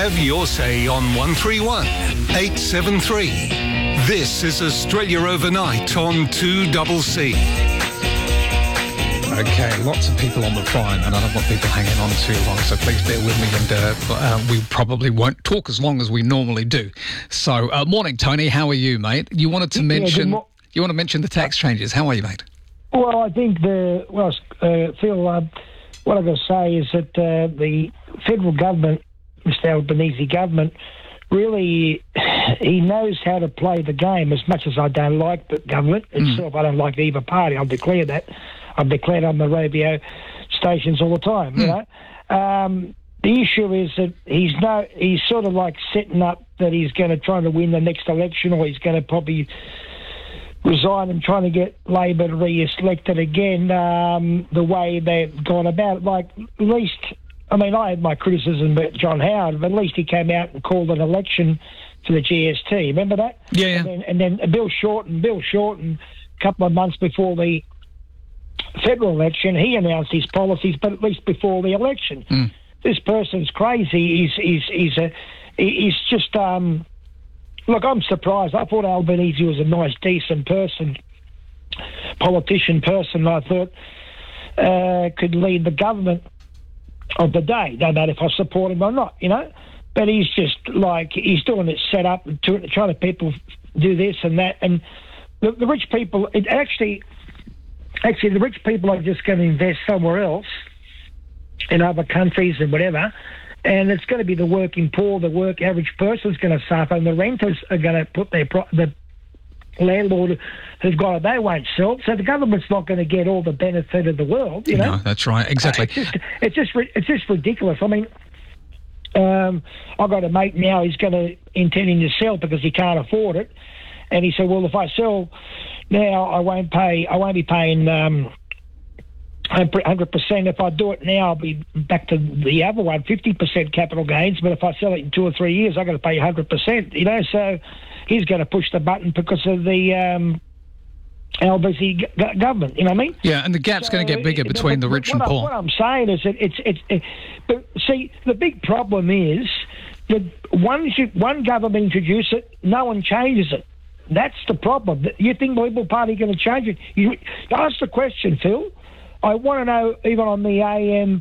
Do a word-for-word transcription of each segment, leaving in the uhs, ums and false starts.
Have your say on one three one, eight seven three. This is Australia Overnight on two C C. Okay, lots of people on the phone, and I don't want people hanging on too long, so please bear with me, and uh, uh, we probably won't talk as long as we normally do. So, uh, morning, Tony. How are you, mate? You wanted to mention mo- you want to mention the tax changes. How are you, mate? Well, I think the well, uh, Phil. Uh, what I've got to say is that uh, the federal government, Mister Albanese government, really he knows how to play the game. As much as I don't like the government itself, mm. I don't like either party. I'll declare that. I've declared on the radio stations all the time. Mm. You know, um, the issue is that he's no, he's sort of like setting up that he's going to try to win the next election, or he's going to probably resign and trying to get Labor re-elected again. Um, the way they've gone about it, like at least, I mean, I had my criticism about John Howard, but at least he came out and called an election for the G S T. Remember that? Yeah. yeah. And then, and then Bill Shorten, Bill Shorten, a couple of months before the federal election, he announced his policies, but at least before the election. Mm. This person's crazy. He's he's he's a he's just um. Look, I'm surprised. I thought Albanese was a nice, decent person, politician person. I thought uh, could lead the government of the day, no matter if I support him or not, you know. But he's just like he's doing it set up and to, trying to people do this and that, and the, the rich people. It actually. Actually, the rich people are just going to invest somewhere else in other countries and whatever, and it's going to be the working poor, the work average person's going to suffer, and the renters are going to put their pro- the landlord who's got it, they won't sell. So the government's not going to get all the benefit of the world, you know. No, that's right, exactly. Uh, it's just it's just it's just ridiculous. I mean, um, I've got a mate now. He's going to intending to sell because he can't afford it, and he said, "Well, if I sell now, I won't pay. I won't be paying um, one hundred percent. If I do it now, I'll be back to the other one, fifty percent capital gains. But if I sell it in two or three years, I've got to pay one hundred percent. You know, so he's going to push the button because of the um, Albanese g- government. You know what I mean? Yeah, and the gap's so, going to get bigger between the rich and what poor. I, what I'm saying is that it's it's. It, but see, the big problem is that once you, one government introduces it, no one changes it. That's the problem. You think the Liberal Party are going to change it? You ask the question, Phil. I want to know, even on the A M,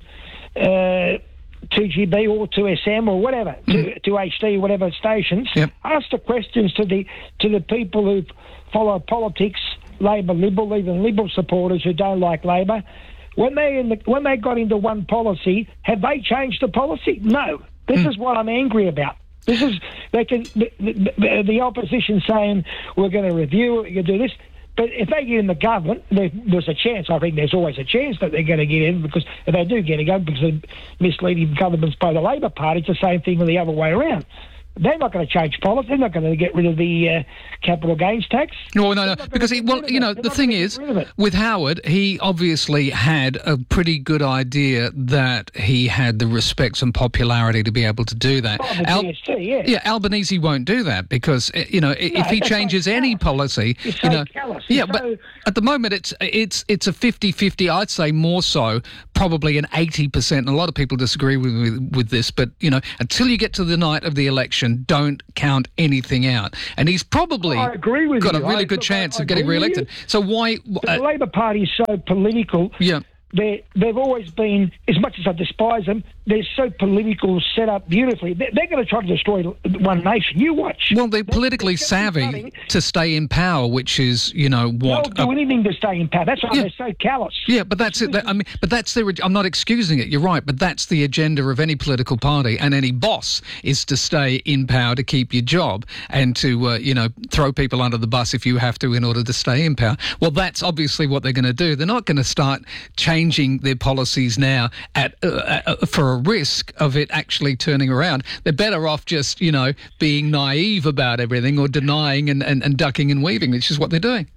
uh, two G B or two S M or whatever, mm. two H D, whatever stations. Yep. Ask the questions to the to the people who follow politics, Labor, Liberal, even Liberal supporters who don't like Labor. When they in the, when they got into one policy, have they changed the policy? No. This mm. is what I'm angry about. This is they can the, the, the opposition saying we're going to review it, we're going to do this, but if they get in the government, there, there's a chance. I think there's always a chance that they're going to get in, because if they do get in, because of misleading governments by the Labor Party, it's the same thing the other way around. They're not going to change policy. They're not going to get rid of the uh, capital gains tax. No, no, no. Because, he, well, you know, the thing is, with Howard, he obviously had a pretty good idea that he had the respect and popularity to be able to do that. Oh, the Al- G S T, yeah. yeah, Albanese won't do that because, you know, no, if he changes so any policy, it's you so know, callous. yeah, It's but so... at the moment it's it's it's a fifty-fifty. I'd say more so, probably an eighty percent. And a lot of people disagree with with, with this, but you know, until you get to the night of the election, don't count anything out. And he's probably I agree with got you. a really I, good look, chance I, I of getting re-elected. So why? The uh, Labor Party is so political. Yeah. They, they've always been, as much as I despise them, they're so political, set up beautifully. They're, they're going to try to destroy one nation. You watch. Well, they're politically they're savvy to stay in power, which is, you know, what... They'll do anything to stay in power. That's why yeah. they're so callous. Yeah, but that's it. That, I mean, but that's their... I'm not excusing it, you're right, but that's the agenda of any political party and any boss, is to stay in power to keep your job and to, uh, you know, throw people under the bus if you have to in order to stay in power. Well, that's obviously what they're going to do. They're not going to start changing their policies now at uh, uh, for a risk of it actually turning around. They're better off just, you know, being naive about everything or denying and, and, and ducking and weaving, which is what they're doing.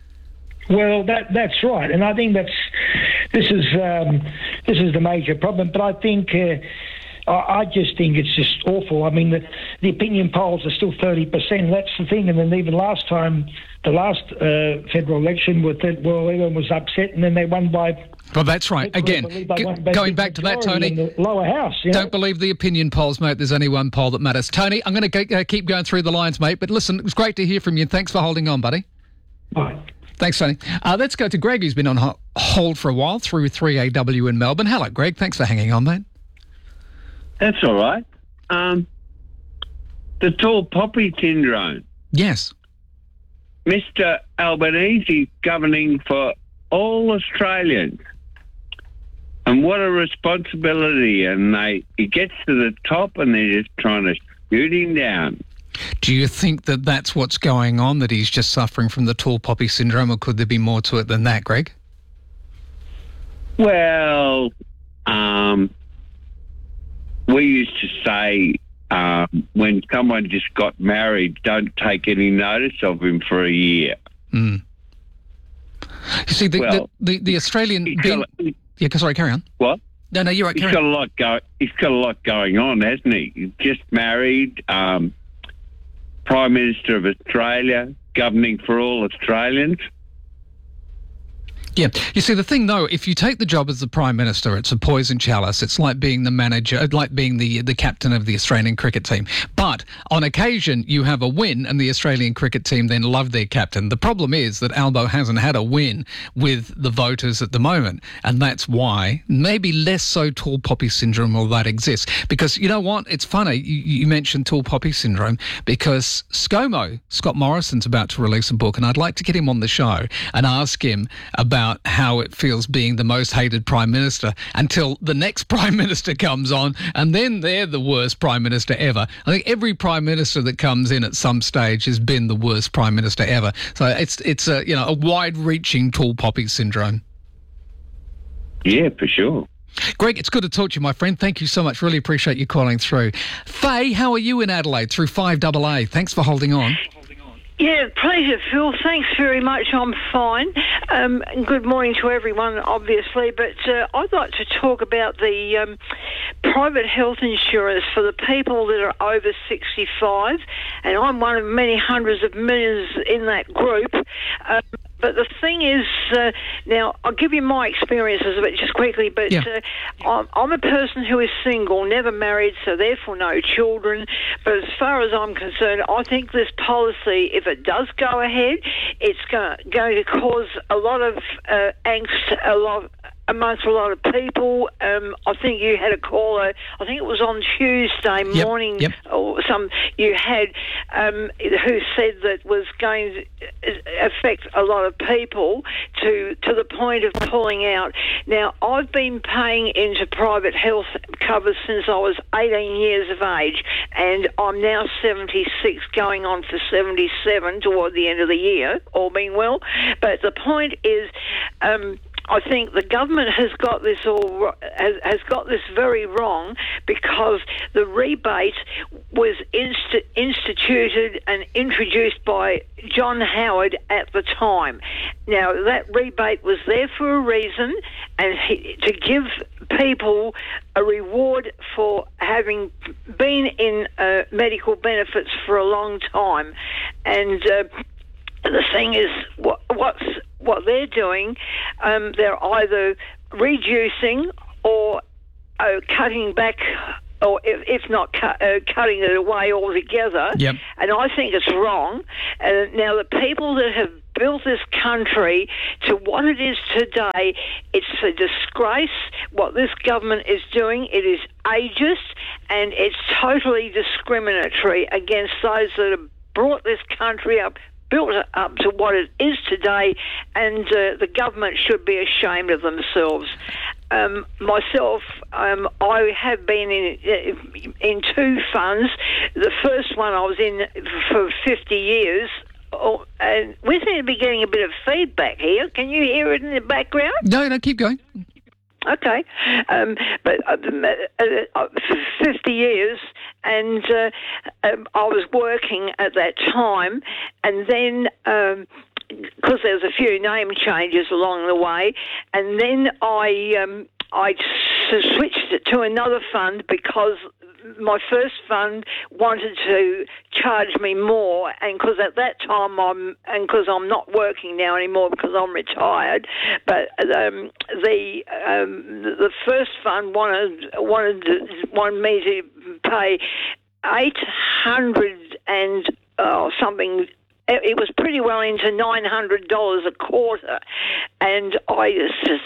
Well, that that's right, and I think that's this is um, this is the major problem. But I think uh, I, I just think it's just awful. I mean, the, the opinion polls are still thirty percent. That's the thing. And then even last time, the last uh, federal election, with it, well, everyone was upset, and then they won by Well, that's right. People Again, believe they g- won't be going big back to that, majority Tony, in the lower house. You know? don't believe the opinion polls, mate. There's only one poll that matters. Tony, I'm going to uh, keep going through the lines, mate. But listen, it was great to hear from you. Thanks for holding on, buddy. Right. Thanks, Tony. Uh, let's go to Greg, who's been on ho- hold for a while through three A W in Melbourne. Hello, Greg. Thanks for hanging on, mate. That's all right. Um, the tall poppy syndrome. Yes. Mister Albanese governing for all Australians. And what a responsibility. And they he gets to the top and they're just trying to shoot him down. Do you think that that's what's going on, that he's just suffering from the tall poppy syndrome, or could there be more to it than that, Greg? Well, um, we used to say um, when someone just got married, don't take any notice of him for a year. Mm. You see, the, Well, the, the, the Australian... He's Being, got, a- yeah, sorry, carry on. what? No, no, you're right, He's carry got on. a lot go. He's got a lot going on, hasn't he? He's just married, um, Prime Minister of Australia, governing for all Australians. Yeah. You see, the thing, though, if you take the job as the Prime Minister, it's a poison chalice. It's like being the manager, like being the the captain of the Australian cricket team. But on occasion, you have a win, and the Australian cricket team then love their captain. The problem is that Albo hasn't had a win with the voters at the moment, and that's why maybe less so tall poppy syndrome, or that exists. Because you know what? It's funny, you, you mentioned tall poppy syndrome, because ScoMo, Scott Morrison's about to release a book, and I'd like to get him on the show and ask him about how it feels being the most hated Prime Minister until the next Prime Minister comes on, and then they're the worst Prime Minister ever. I think every Prime Minister that comes in at some stage has been the worst Prime Minister ever. So it's it's a you know a wide-reaching tall poppy syndrome. Yeah, for sure. Greg, it's good to talk to you, my friend. Thank you so much. Really appreciate you calling through. Faye, how are you in Adelaide through five A A? Thanks for holding on. Yeah, pleasure, Phil. Thanks very much. I'm fine. Um, good morning to everyone, obviously. But uh, I'd like to talk about the um, private health insurance for the people that are over sixty-five, and I'm one of many hundreds of millions in that group. Um, But the thing is, uh, now, I'll give you my experiences of it just quickly, but Yeah. uh, I'm, I'm a person who is single, never married, so therefore no children. But as far as I'm concerned, I think this policy, if it does go ahead, it's go, going to cause a lot of uh, angst, a lot amongst a lot of people. Um, I think you had a caller, I think it was on Tuesday Yep, morning, yep. or some you had, um, who said that was going to affect a lot of people to to the point of pulling out. Now, I've been paying into private health cover since I was eighteen years of age, and I'm now seventy-six, going on for seventy-seven toward the end of the year, all being well. But the point is, um, I think the government has got this all has, has got this very wrong, because the rebate was inst- instituted and introduced by John Howard at the time. Now, that rebate was there for a reason, and he, to give people a reward for having been in uh, medical benefits for a long time. And uh, the thing is, what, what's what they're doing, um, they're either reducing or uh, cutting back, or if, if not cut, uh, cutting it away altogether. Yep. And I think it's wrong. Uh, now, the people that have built this country to what it is today, it's a disgrace what this government is doing. It is ageist, and it's totally discriminatory against those that have brought this country up, built it up to what it is today, and uh, the government should be ashamed of themselves. Um, myself, um, I have been in in two funds. The first one I was in for fifty years. Oh, and we seem to be getting a bit of feedback here. Can you hear it in the background? No, no, keep going. Okay, um, but uh, uh, fifty years, and uh, um, I was working at that time, and then because um, there was a few name changes along the way, and then I um, I switched it to another fund because my first fund wanted to charge me more, and because at that time I'm, and because I'm not working now anymore because I'm retired, but um, the um, the first fund wanted wanted wanted me to pay eight hundred and oh, something. It was pretty well into nine hundred dollars a quarter. And I,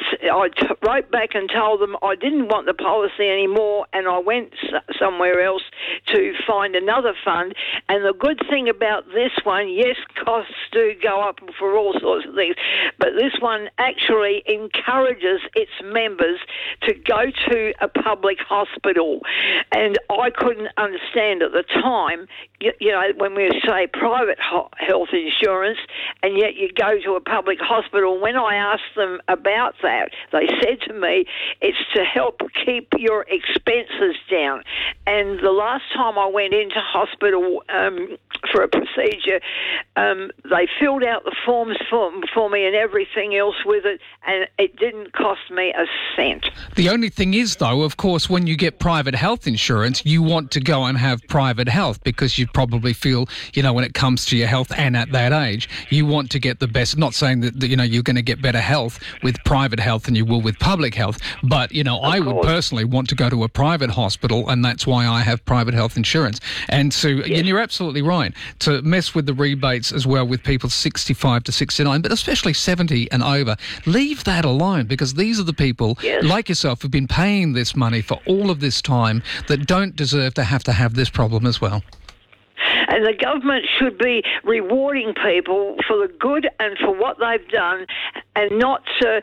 I t- wrote back and told them I didn't want the policy anymore, and I went s- somewhere else to find another fund. And the good thing about this one, yes, costs do go up for all sorts of things, but this one actually encourages its members to go to a public hospital. And I couldn't understand at the time, you, you know, when we say private ho- health insurance, and yet you go to a public hospital. When I asked them about that, they said to me, it's to help keep your expenses down. And the last time I went into hospital um, for a procedure, um, they filled out the forms for, for me and everything else with it, and it didn't cost me a cent. The only thing is, though, of course, when you get private health insurance, you want to go and have private health because you probably feel, you know, when it comes to your health and at that age, you want to get the best. Not saying that, that you know, you're going to get better health with private health than you will with public health, but, you know, I would personally want to go to a private hospital, and that's why I have private health insurance. And so, yes. And you're absolutely right, to mess with the rebates as well with people sixty-five to sixty-nine, but especially seventy and over. Leave that alone, because these are the people, yes. like yourself, who've been paying this money for all of this time that don't deserve to have to have this problem as well. And the government should be rewarding people for the good and for what they've done, and not uh,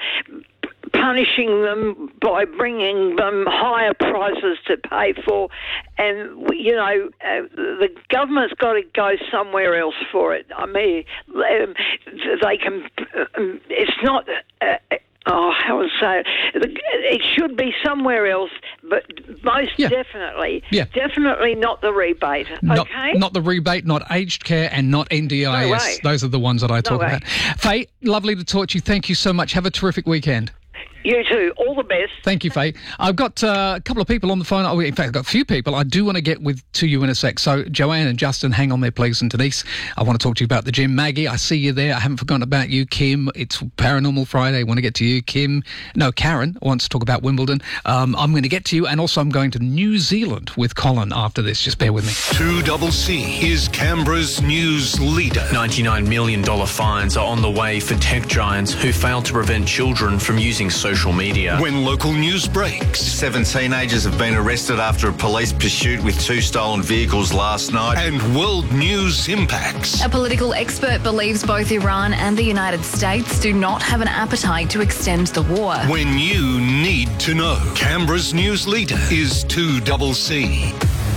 punishing them by bringing them higher prices to pay for. And, you know, uh, the government's got to go somewhere else for it. I mean, um, they can... Um, it's not... Uh, Oh, how would I say it? It should be somewhere else, but most yeah. definitely, yeah. definitely not the rebate. Not, okay, not the rebate, not aged care, and not N D I S. No Those are the ones that I no talk way. about. Faye, lovely to talk to you. Thank you so much. Have a terrific weekend. You too. All the best. Thank you, Faye. I've got uh, a couple of people on the phone. Oh, in fact, I've got a few people I do want to get with to you in a sec. So, Joanne and Justin, hang on there, please. And Denise, I want to talk to you about the gym. Maggie, I see you there. I haven't forgotten about you. Kim, it's Paranormal Friday. I want to get to you. Kim, no, Karen wants to talk about Wimbledon. Um, I'm going to get to you. And also, I'm going to New Zealand with Colin after this. Just bear with me. two C C is Canberra's news leader. ninety-nine million dollars fines are on the way for tech giants who failed to prevent children from using social social media. When local news breaks. Seven teenagers have been arrested after a police pursuit with two stolen vehicles last night. And world news impacts. A political expert believes both Iran and the United States do not have an appetite to extend the war. When you need to know. Canberra's news leader is two C C.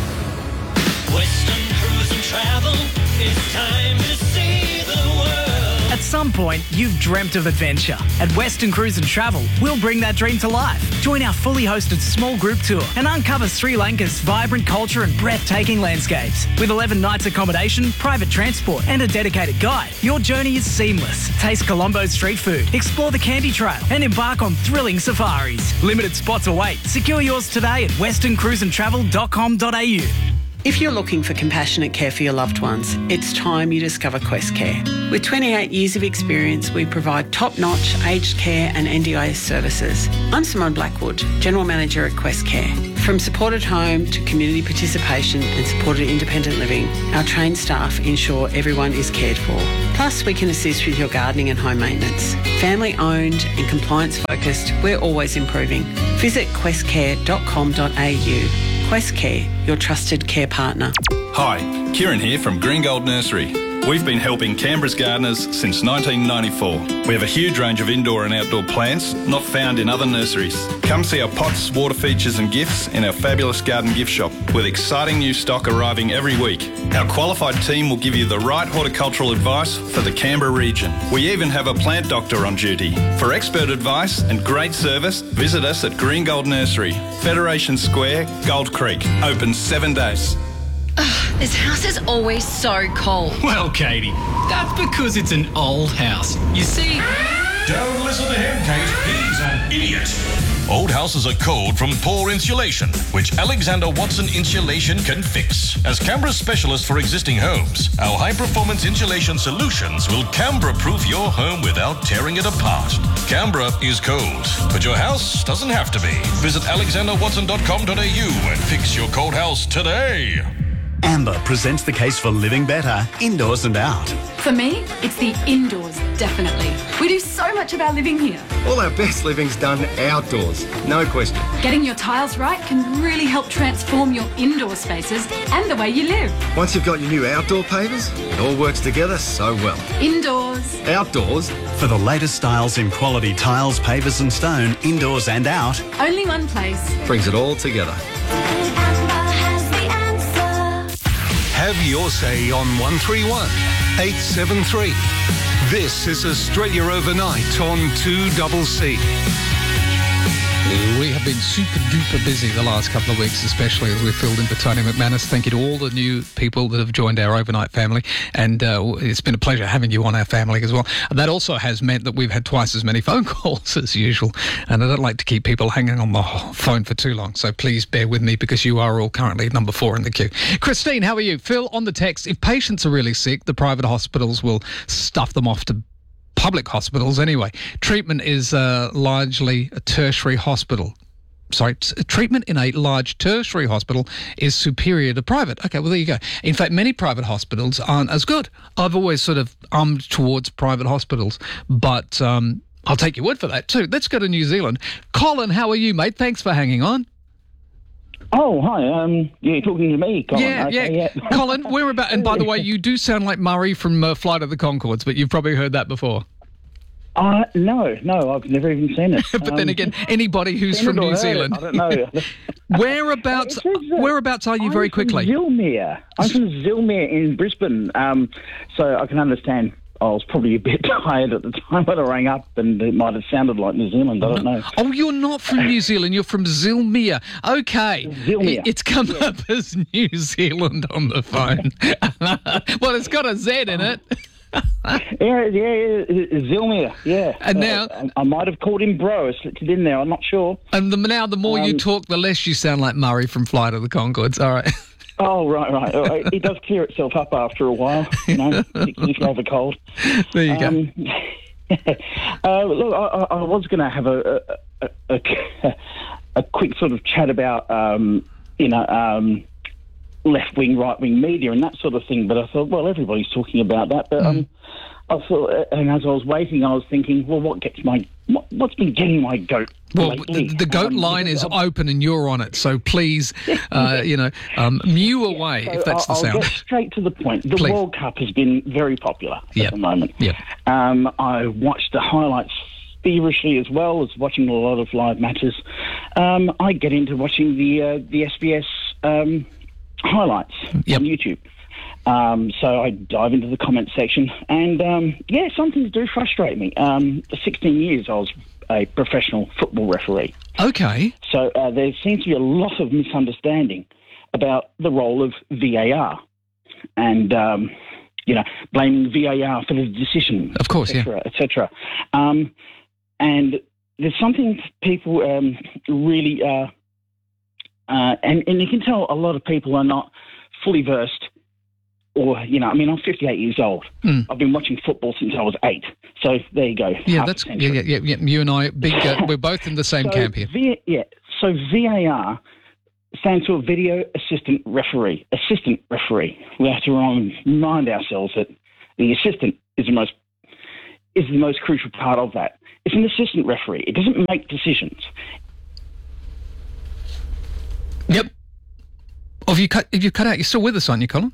Western Cruise and Travel, it's time to see the world. At some point, you've dreamt of adventure. At Western Cruise and Travel, we'll bring that dream to life. Join our fully hosted small group tour and uncover Sri Lanka's vibrant culture and breathtaking landscapes. With eleven nights accommodation, private transport and a dedicated guide, your journey is seamless. Taste Colombo's street food, explore the Candy Trail and embark on thrilling safaris. Limited spots await. Secure yours today at western cruise and travel dot com dot a u. If you're looking for compassionate care for your loved ones, it's time you discover Quest Care. With twenty-eight years of experience, we provide top-notch aged care and N D I S services. I'm Simone Blackwood, General Manager at Quest Care. From supported home to community participation and supported independent living, our trained staff ensure everyone is cared for. Plus, we can assist with your gardening and home maintenance. Family-owned and compliance-focused, we're always improving. Visit quest care dot com dot a u. Quest Care, your trusted care partner. Hi, Kieran here from Green Gold Nursery. We've been helping Canberra's gardeners since nineteen ninety-four. We have a huge range of indoor and outdoor plants not found in other nurseries. Come see our pots, water features and gifts in our fabulous garden gift shop with exciting new stock arriving every week. Our qualified team will give you the right horticultural advice for the Canberra region. We even have a plant doctor on duty. For expert advice and great service, visit us at Green Gold Nursery, Federation Square, Gold Creek. Open seven days. Ugh, this house is always so cold. Well, Katie, that's because it's an old house. You see... Don't listen to him, Kate. He's an idiot. Old houses are cold from poor insulation, which Alexander Watson Insulation can fix. As Canberra's specialist for existing homes, our high-performance insulation solutions will Canberra-proof your home without tearing it apart. Canberra is cold, but your house doesn't have to be. Visit alexander watson dot com dot a u and fix your cold house today. Amber presents the case for living better, indoors and out. For me, it's the indoors, definitely. We do so much of our living here. All our best living's done outdoors, no question. Getting your tiles right can really help transform your indoor spaces and the way you live. Once you've got your new outdoor pavers, it all works together so well. Indoors. Outdoors. For the latest styles in quality tiles, pavers and stone, indoors and out. Only one place. Brings it all together. Have your say on one three one eight seven three. This is Australia Overnight on two C C. We have been super duper busy the last couple of weeks, especially as we've filled in for Tony McManus. Thank you to all the new people that have joined our overnight family, and uh, it's been a pleasure having you on our family as well. And that also has meant that we've had twice as many phone calls as usual, and I don't like to keep people hanging on the phone for too long, so please bear with me because you are all currently number four in the queue. Christine, how are you? Phil on the text, if patients are really sick, the private hospitals will stuff them off to public hospitals anyway. Treatment is uh, largely a tertiary hospital. Sorry, t- treatment in a large tertiary hospital is superior to private. Okay, well, there you go. In fact, many private hospitals aren't as good. I've always sort of ummed towards private hospitals, but um, I'll take your word for that too. Let's go to New Zealand. Colin, how are you, mate? Thanks for hanging on. Oh, hi. Um, you're talking to me, Colin. Yeah, okay, yeah. yeah. Colin, we're about, and by the way, you do sound like Murray from uh, Flight of the Conchords, but you've probably heard that before. Uh, no, no, I've never even seen it. But um, then again, anybody who's from New Zealand. I don't know. whereabouts, says, uh, whereabouts are you I'm very quickly? From Zilmere. I'm from Zilmere in Brisbane. Um, so I can understand. I was probably a bit tired at the time when I rang up, and it might have sounded like New Zealand. I don't know. Oh, you're not from New Zealand. You're from Zilmere. Okay. Zilmere. It, it's come yeah. up as New Zealand on the phone. Well, it's got a Z in it. yeah, yeah, yeah, Zilmere, yeah. And uh, now... I, I might have called him bro. I slipped it in there. I'm not sure. And the, now the more um, you talk, the less you sound like Murray from Flight of the Conchords. All right. Oh, right, right. It does clear itself up after a while, you know, particularly if you have a cold. There you um, go. uh, look, I, I was going to have a a, a a a quick sort of chat about, um, you know, um, left-wing, right-wing media and that sort of thing, but I thought, well, everybody's talking about that. But um, I thought, and as I was waiting, I was thinking, well, what gets my, what, what's been getting my goat? Well, lately? the, the goat um, line is I'm, open and you're on it, so please, uh, you know, um, mew away, so if that's I'll, the sound. I'll get straight to the point. The Please. World Cup has been very popular yep. at the moment. Yep. Um, I watched the highlights feverishly as well as watching a lot of live matches. Um, I get into watching the uh, the S B S um, highlights yep. on YouTube. Um, so I dive into the comment section, and um, yeah, some things do frustrate me. Um, for sixteen years, I was a professional football referee. Okay. So uh, there seems to be a lot of misunderstanding about the role of V A R, and um, you know, blaming V A R for the decision, of course, et cetera, yeah, et cetera. Um, and there's something people um, really, uh, uh, and and you can tell a lot of people are not fully versed. Or, you know, I mean, I'm fifty-eight years old. Mm. I've been watching football since I was eight. So there you go. Yeah, that's yeah, yeah, yeah, yeah. You and I, big. Uh, we're both in the same so camp here. V- yeah. So V A R stands for Video Assistant Referee. Assistant referee. We have to remind ourselves that the assistant is the most is the most crucial part of that. It's an assistant referee. It doesn't make decisions. Yep. Oh, have you cut? Have you cut out? You're still with us, aren't you, Colin?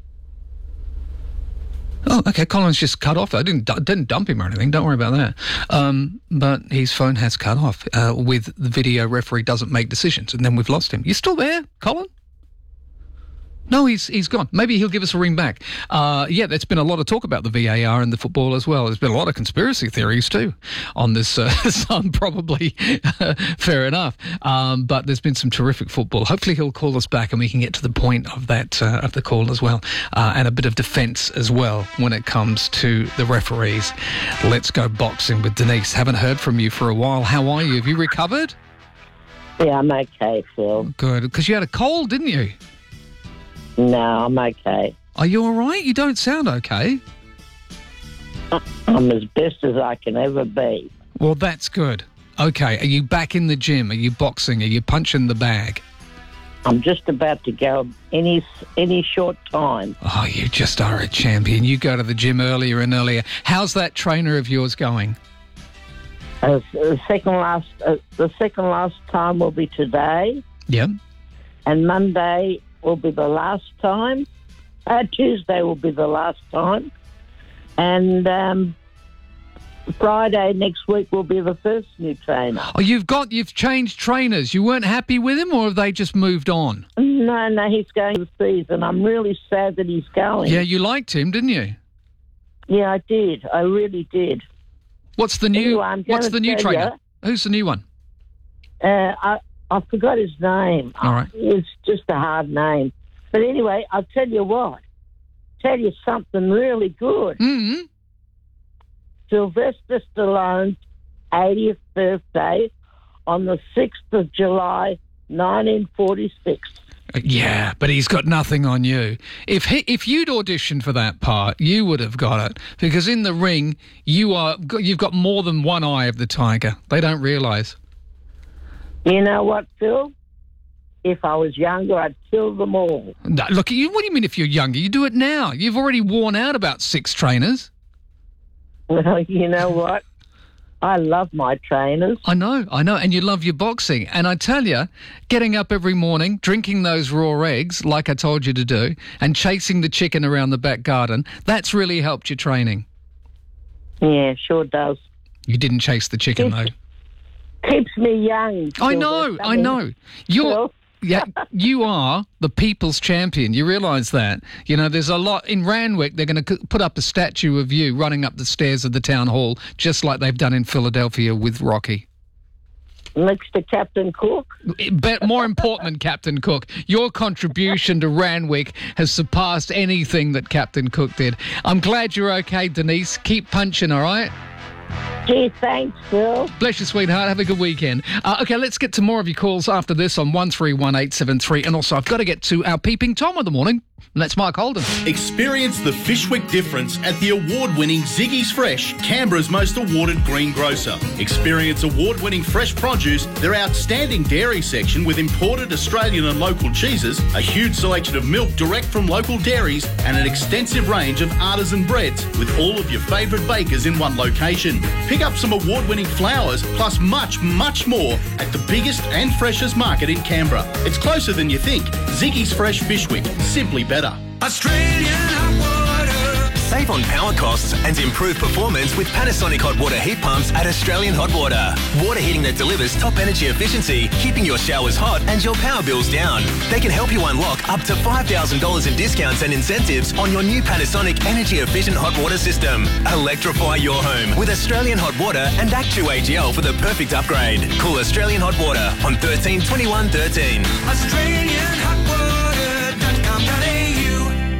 Oh, okay. Colin's just cut off. I didn't didn't dump him or anything. Don't worry about that. Um, but his phone has cut off uh, with the video referee doesn't make decisions, and then we've lost him. You still there, Colin? No, he's he's gone. Maybe he'll give us a ring back. Uh, yeah, there's been a lot of talk about the V A R and the football as well. There's been a lot of conspiracy theories too on this. Uh, some probably fair enough, um, but there's been some terrific football. Hopefully he'll call us back and we can get to the point of that uh, of the call as well, uh, and a bit of defence as well when it comes to the referees. Let's go boxing with Denise. Haven't heard from you for a while. How are you? Have you recovered? Yeah, I'm okay, Phil. Good, because you had a cold, didn't you? No, I'm okay. Are you all right? You don't sound okay. I'm as best as I can ever be. Well, that's good. Okay, are you back in the gym? Are you boxing? Are you punching the bag? I'm just about to go any any short time. Oh, you just are a champion. You go to the gym earlier and earlier. How's that trainer of yours going? Uh, the second last uh, the second last time will be today. Yep. And Monday will be the last time. Uh, Tuesday will be the last time. And um, Friday next week will be the first new trainer. Oh, you've got you've changed trainers. You weren't happy with him, or have they just moved on? No, no, he's going to the season. I'm really sad that he's going. Yeah, you liked him, didn't you? Yeah, I did. I really did. What's the new? Anyway, what's the new trainer? You, Who's the new one? Uh, I I forgot his name. All right. It's just a hard name. But anyway, I'll tell you what. Tell you something really good. Mm-hmm. Sylvester Stallone's eightieth birthday on the sixth of July, nineteen forty-six. Yeah, but he's got nothing on you. If he, if you'd auditioned for that part, you would have got it. Because in the ring, you are you've got more than one eye of the tiger. They don't realise. You know what, Phil? If I was younger, I'd kill them all. No, look, you. What do you mean if you're younger? You do it now. You've already worn out about six trainers. Well, you know what? I love my trainers. I know, I know, and you love your boxing. And I tell you, getting up every morning, drinking those raw eggs, like I told you to do, and chasing the chicken around the back garden, that's really helped your training. Yeah, sure does. You didn't chase the chicken, keeps, though. Keeps me young. I know, I know. You're... Yeah, you are the people's champion. You realise that? You know, there's a lot... In Randwick, they're going to put up a statue of you running up the stairs of the town hall, just like they've done in Philadelphia with Rocky. Next to Captain Cook? But more important than Captain Cook, your contribution to Randwick has surpassed anything that Captain Cook did. I'm glad you're okay, Denise. Keep punching, all right? Gee, thanks, Phil. Bless you, sweetheart. Have a good weekend. Uh, okay, let's get to more of your calls after this on one three one eight seven three. And also, I've got to get to our Peeping Tom of the morning. And that's Mark Holden. Experience the Fishwick difference at the award-winning Ziggy's Fresh, Canberra's most awarded green grocer. Experience award-winning fresh produce, their outstanding dairy section with imported Australian and local cheeses, a huge selection of milk direct from local dairies, and an extensive range of artisan breads with all of your favourite bakers in one location. Pick up some award-winning flowers, plus much, much more at the biggest and freshest market in Canberra. It's closer than you think. Ziggy's Fresh Fishwick, simply better. Australian hot water. Save on power costs and improve performance with Panasonic hot water heat pumps at Australian Hot Water. Water heating that delivers top energy efficiency, keeping your showers hot and your power bills down. They can help you unlock up to five thousand dollars in discounts and incentives on your new Panasonic energy efficient hot water system. Electrify your home with Australian Hot Water and Act two A G L for the perfect upgrade. Call Australian Hot Water on thirteen twenty-one thirteen. Australian Hot Water dot com dot a u.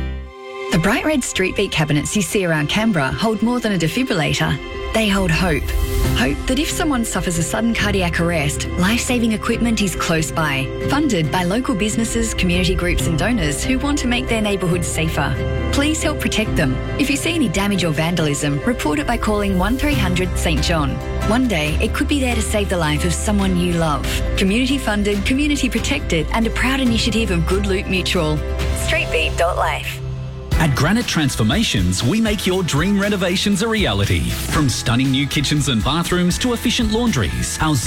The bright red street beat cabinets you see around Canberra hold more than a defibrillator. They hold hope. Hope that if someone suffers a sudden cardiac arrest, life-saving equipment is close by. Funded by local businesses, community groups and donors who want to make their neighbourhoods safer. Please help protect them. If you see any damage or vandalism, report it by calling one three hundred St John. One day, it could be there to save the life of someone you love. Community funded, community protected and a proud initiative of Good Loot Mutual. street beat dot life. At Granite Transformations, we make your dream renovations a reality. From stunning new kitchens and bathrooms to efficient laundries, our